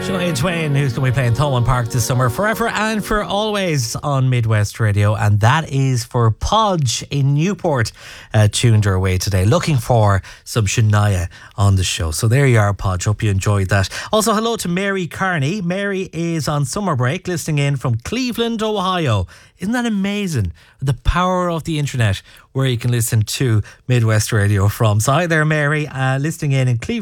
Shania Twain, who's going to be playing Thomond Park this summer, forever and for always on Midwest Radio. And that is for Podge in Newport, tuned her way today, looking for some Shania on the show. So there you are, Podge. Hope you enjoyed that. Also, hello to Mary Carney. Mary is on summer break, listening in from Cleveland, Ohio. Isn't that amazing? The power of the internet, where you can listen to Midwest Radio from. So hi there, Mary, listening in Cleveland.